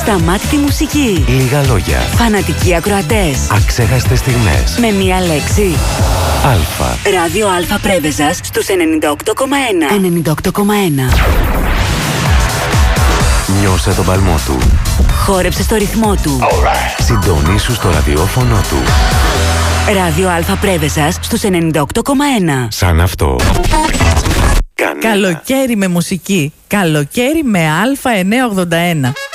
Ασταμάτητη μουσική. Λίγα λόγια. Φανατικοί ακροατές. Αξέχαστες στιγμές. Με μία λέξη. Αλφα. Ράδιο Αλφα Πρέβεζας στους 98,1. 98,1. Νιώσε τον παλμό του. Χόρεψε στο ρυθμό του. Συντονίσου στο ραδιόφωνο του. Ράδιο Αλφα Πρέβεζας στους 98,1. Σαν αυτό. Καλοκαίρι με μουσική. Καλοκαίρι με Α981.